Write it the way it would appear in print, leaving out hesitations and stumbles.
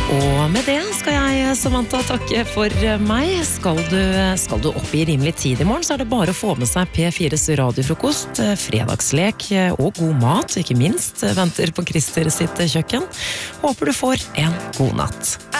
Og med det skal jeg, Samantha, takke for meg. Skal du opp i rimelig tid i morgen, så det bare å få med seg P4s radiofrokost, fredagslek og god mat, ikke minst, venter på Christer sitt kjøkken. Håper du får en god natt.